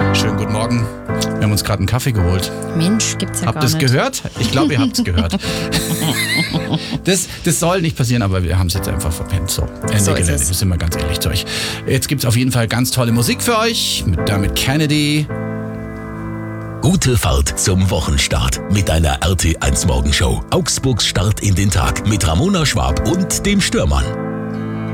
Schönen guten Morgen. Wir haben uns gerade einen Kaffee geholt. Mensch, gibt's ja Habt gar nicht. ihr es gehört? Ich glaube, ihr habt es gehört. Das soll nicht passieren, aber wir haben es jetzt einfach verpennt. So, So ist es. Wir sind mal ganz ehrlich zu euch. Jetzt gibt es auf jeden Fall ganz tolle Musik für euch. Damit Kennedy. Gute Fahrt zum Wochenstart mit einer RT1 Morgenshow. Augsburgs Start in den Tag mit Ramona Schwab und dem Stürmann.